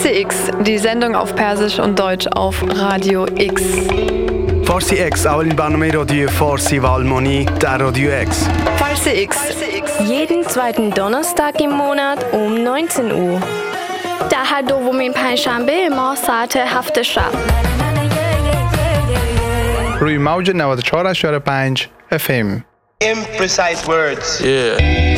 Farsi X, die Sendung auf Persisch und Deutsch auf Radio X. فارسی اکس اولین برنامه رادیو فارسی و آلمانی در رادیو اکس. Farsi X. Jeden zweiten Donnerstag im Monat um 19 Uhr. در هر دومین پنجشنبه ما ساعت 7 شب. روی موج 94.5 FM. Imprecise words.